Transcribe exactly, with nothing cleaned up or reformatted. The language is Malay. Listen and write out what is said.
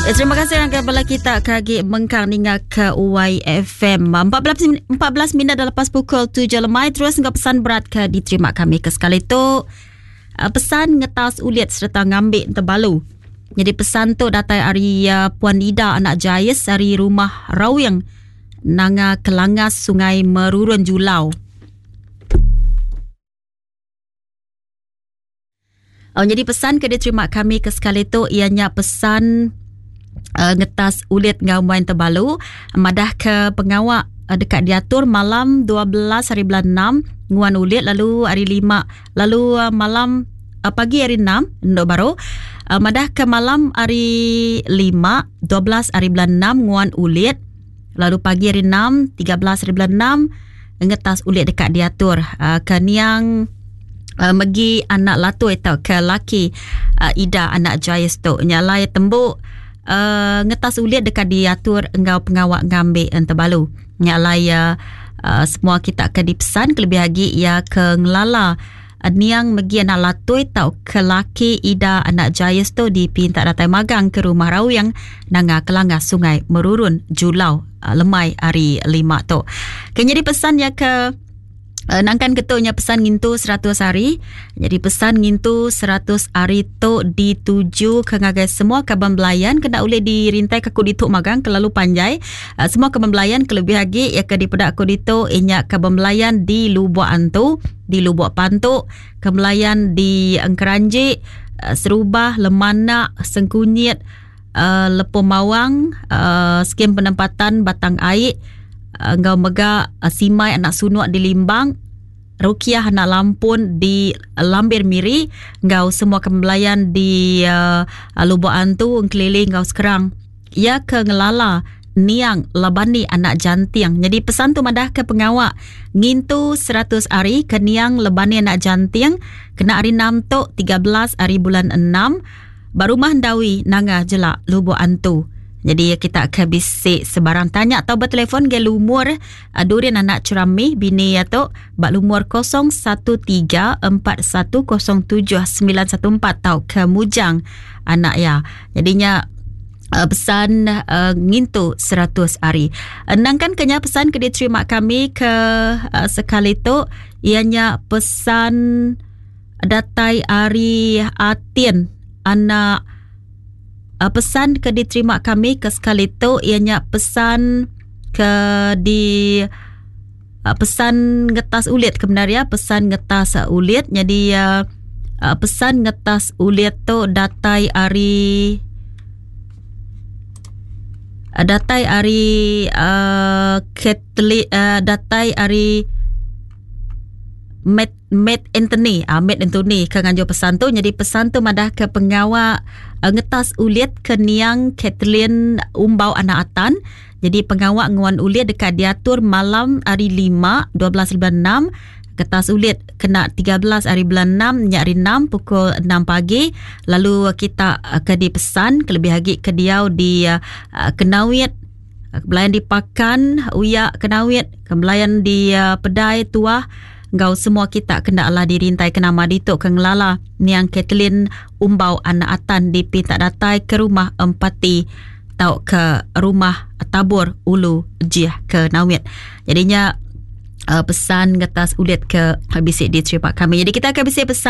Eh, terima kasih kerana bala kita kagi mengkang ninga ke Y F M. empat belas minit dah lepas pukul tujuh lemai. Terus ngap pesan berat ke diterima kami ke sekali tu. Uh, pesan ngetas ulit serta ngambil terbalu. Jadi pesan tu datai hari uh, Puan Ida anak Jayes dari rumah Rauyang nanga Kelangas Sungai Merurun Julau. Oh, jadi pesan ke diterima kami ke sekali tu ianya pesan uh, ngetas ulit ngaumain terbalu madah ke pengawak uh, dekat diatur malam dua belas hari bulan enam nguan ulit, lalu hari lima, lalu uh, malam uh, pagi hari enam ndok baru uh, madah ke malam hari lima dua belas hari bulan enam nguan ulit, lalu pagi hari enam tiga belas hari bulan enam ngetas ulit dekat diatur uh, ke niang Uh, megi anak latu atau ke laki uh, Ida anak Jayes tu nyalai tembuk uh, ngetas ulit dekat diatur engau pengawak ngambil terbalu nyalai uh, uh, semua kita akan dipesan kelebih lagi ya ke ngelala uh, niang megi anak latu atau ke laki Ida anak Jayes tu dipinta datang magang ke rumah Rauyang nanga Kelangas Sungai Merurun Julau uh, lemai hari lima tu. Kena jadi pesan ya ke Uh, nangkan ketuanya pesan ngintu seratus hari. Jadi pesan ngintu seratus hari tu dituju ke ngagai semua kaban belayan kena boleh dirintai ke kudituk magang kelalu panjai. Uh, semua kaban belayan kelebih lagi ya ke dipedak kudituk inya kaban belayan di Lubuk Antu, di Lubuk Pantuk, kebelayan di Engkeranjik, uh, Serubah, Lemanak, Sengkunyit, uh, Lepung Mawang, uh, skim penempatan Batang Air, Engkau mega uh, Simai anak Sunuk di Limbang, Rukiah anak Lampun di Lambir Miri, engkau semua kembelayan di uh, Lubuk Antu keliling engkau sekarang ya ke ngelala niang labani anak jantiang. Jadi pesan tu madah ke pengawak ngintu seratus hari ke niang labani anak jantiang kena hari enam tu tiga belas hari bulan enam baru mah ndawi nanga jelak Lubuk Antu. Jadi kita akan bisik sebarang tanya atau bertelefon ke lumur uh, Durian anak Cerami bini atau bak lumur kosong satu tiga empat satu kosong tujuh sembilan satu empat atau ke Mujang anak ya. Jadinya uh, pesan uh, ngintu seratus hari. Enangkan kenya pesan ke diterima kami ke uh, sekali tu ianya pesan datai hari Atin anak. Uh, pesan ke diterima kami ke sekali tu ianya pesan ke di uh, pesan ngetas ulit kebenaran pesan ngetas uh, ulit. Jadi uh, uh, pesan ngetas ulit tu datai hari uh, datai hari uh, Ketli, uh, datai hari Met Met Anthony, ah Met Anthony ke nganjo pesan tu. Jadi pesan tu madah ke pengawak uh, ngetas ulit ke niang Kathleen Umbau anak Atan. Jadi pengawak nguan ulit dekat diatur malam hari lima dua belas bulan enam, kertas ulit kena tiga belas hari bulan enam nyari enam pukul enam pagi. Lalu kita uh, ke dipesan kelebih lagi ke diau di uh, uh, Kenawit, kebelayan di Pakan Uyak Kenawit, kebelayan di uh, Pedai Tuah. Engkau semua kita kena lah dirintai kena madituk ke ngelala niang Kathleen Umbau anak Atan dipinta datai ke rumah empati tau ke rumah Tabur Ulu Jiah ke Nawit. Jadinya uh, pesan ngetas ulit ke bisik diterima kami. Jadi kita akan bisik pesan